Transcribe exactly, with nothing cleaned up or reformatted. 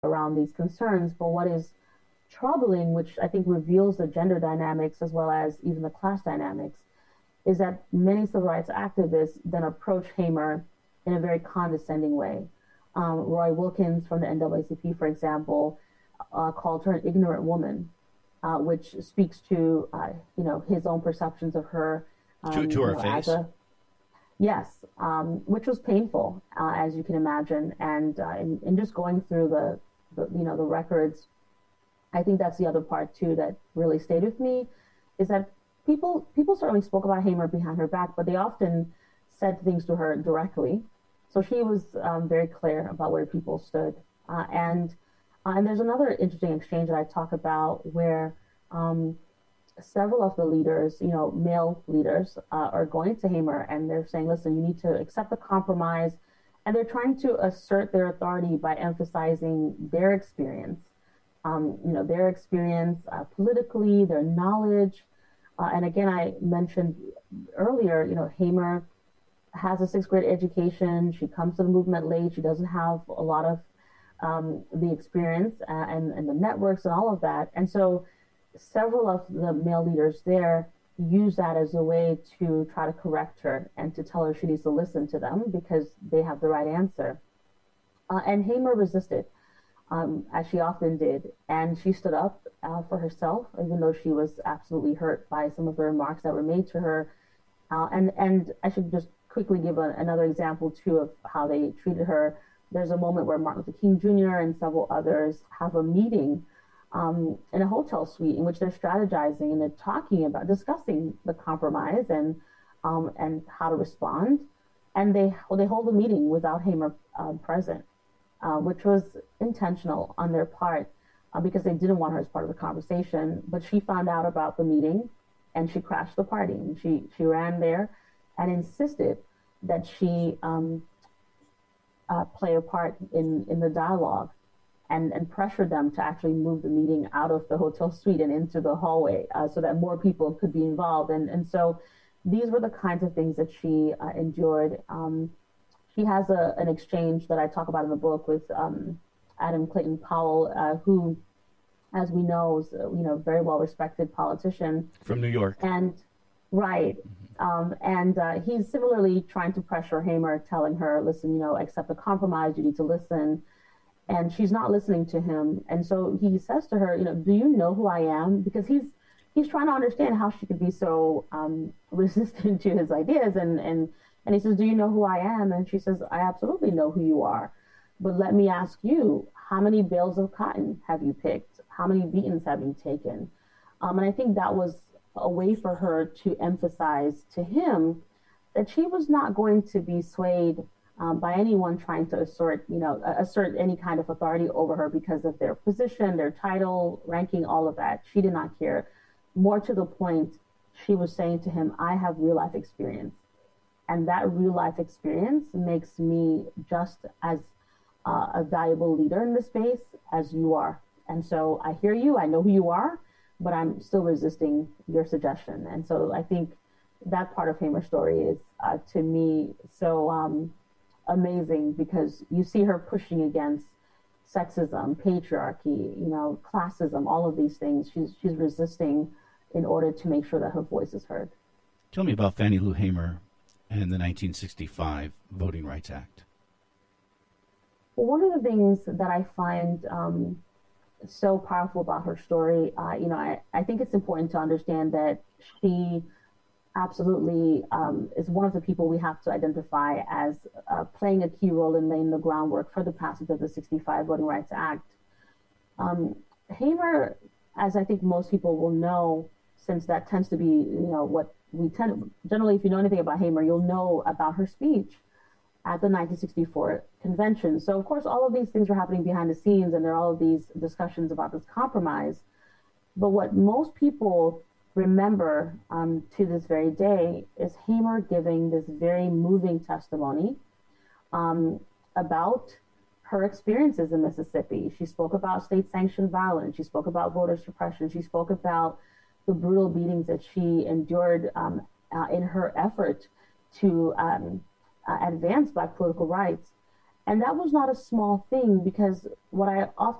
around these concerns. But what is troubling, which I think reveals the gender dynamics as well as even the class dynamics, is that many civil rights activists then approach Hamer in a very condescending way. Um, Roy Wilkins from the N double A C P, for example, uh, called her an ignorant woman, uh, which speaks to uh, you know his own perceptions of her um, to, to her you know, face. As a, yes, um, which was painful, uh, as you can imagine, and uh, in, in just going through the, the you know the records, I think that's the other part too that really stayed with me, is that people people certainly spoke about Hamer behind her back, but they often said things to her directly. So she was um, very clear about where people stood. Uh, and uh, and there's another interesting exchange that I talk about where um, several of the leaders, you know, male leaders, uh, are going to Hamer and they're saying, listen, you need to accept the compromise. And they're trying to assert their authority by emphasizing their experience, um, you know, their experience uh, politically, their knowledge. Uh, and again, I mentioned earlier, you know, Hamer has a sixth grade education. She comes to the movement late. She doesn't have a lot of um, the experience uh, and, and the networks and all of that. And so several of the male leaders there use that as a way to try to correct her and to tell her she needs to listen to them because they have the right answer. Uh, and Hamer resisted, um, as she often did. And she stood up uh, for herself, even though she was absolutely hurt by some of the remarks that were made to her. Uh, and, and I should just quickly give a, another example, too, of how they treated her. There's a moment where Martin Luther King Junior and several others have a meeting um, in a hotel suite in which they're strategizing and they're talking about, discussing the compromise and um, and how to respond. And they, well, they hold a meeting without Hamer uh, present, uh, which was intentional on their part uh, because they didn't want her as part of the conversation. But she found out about the meeting and she crashed the party. And she, she ran there and insisted that she um, uh, play a part in, in the dialogue and, and pressured them to actually move the meeting out of the hotel suite and into the hallway uh, so that more people could be involved. And, and so these were the kinds of things that she uh, endured. Um, she has a, an exchange that I talk about in the book with um, Adam Clayton Powell, uh, who, as we know, is a, you know, very well-respected politician. From New York. And right. Um, and uh, he's similarly trying to pressure Hamer, telling her, listen, you know, accept the compromise, you need to listen. And she's not listening to him. And so he says to her, you know, do you know who I am? Because he's he's trying to understand how she could be so um, resistant to his ideas. And, and, and he says, do you know who I am? And she says, I absolutely know who you are. But let me ask you, how many bales of cotton have you picked? How many beatings have you taken? Um, and I think that was a way for her to emphasize to him that she was not going to be swayed um, by anyone trying to assert, you know, assert any kind of authority over her because of their position, their title, ranking, all of that. She did not care. More to the point, she was saying to him, I have real life experience. And that real life experience makes me just as uh, a valuable leader in this space as you are. And so I hear you, I know who you are, but I'm still resisting your suggestion. And so I think that part of Hamer's story is, uh, to me, so um, amazing because you see her pushing against sexism, patriarchy, you know, classism, all of these things. She's she's resisting in order to make sure that her voice is heard. Tell me about Fannie Lou Hamer and the nineteen sixty-five Voting Rights Act. Well, one of the things that I find um, so powerful about her story, uh, you know, I, I think it's important to understand that she absolutely um, is one of the people we have to identify as uh, playing a key role in laying the groundwork for the passage of the sixty-five Voting Rights Act. Um, Hamer, as I think most people will know, since that tends to be, you know, what we tend, generally, if you know anything about Hamer, you'll know about her speech at the nineteen sixty-four convention. So, of course, all of these things are happening behind the scenes, and there are all of these discussions about this compromise. But what most people remember um, to this very day is Hamer giving this very moving testimony um, about her experiences in Mississippi. She spoke about state-sanctioned violence. She spoke about voter suppression. She spoke about the brutal beatings that she endured um, uh, in her effort to um, uh, advance Black political rights. And that was not a small thing because what I often